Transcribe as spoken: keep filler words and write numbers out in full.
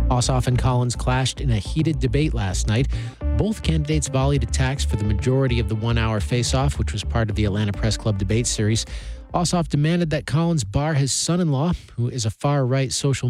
Ossoff and Collins clashed in a heated debate last night. Both candidates volleyed attacks for the majority of the one-hour face-off, which was part of the Atlanta Press Club debate series. Ossoff demanded that Collins bar his son-in-law, who is a far-right social